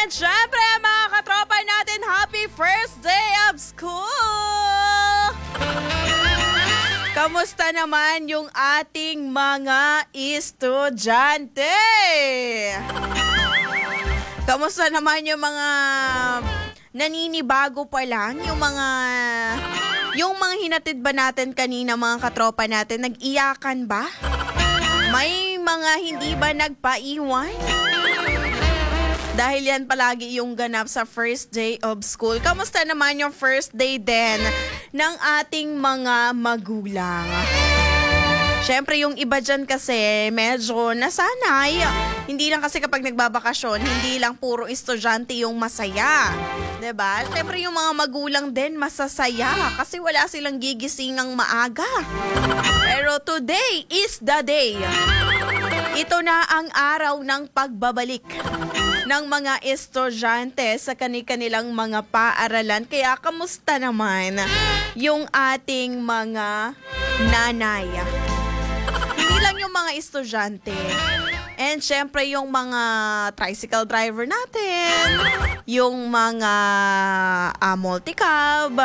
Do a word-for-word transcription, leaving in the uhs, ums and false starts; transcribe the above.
At syempre, mga katropa natin, happy first day of school! Kamusta naman yung ating mga estudyante? Kamusta naman yung mga naninibago pa lang? Yung mga yung mga hinatid ba natin kanina, mga katropa natin, nag-iyakan ba? May mga hindi ba nagpaiwan? Dahil yan palagi yung ganap sa first day of school. Kamusta naman yung first day din ng ating mga magulang? Siyempre, yung iba dyan kasi medyo nasanay. Hindi lang kasi kapag nagbabakasyon, hindi lang puro estudyante yung masaya. Diba? Siyempre, yung mga magulang din masasaya kasi wala silang gigisingang maaga. Pero today is the day. Ito na ang araw ng pagbabalik ng mga estudyante sa kani-kanilang mga paaralan. Kaya kamusta naman yung ating mga nanay? Hindi lang yung mga estudyante. And syempre yung mga tricycle driver natin, yung mga uh, multicab,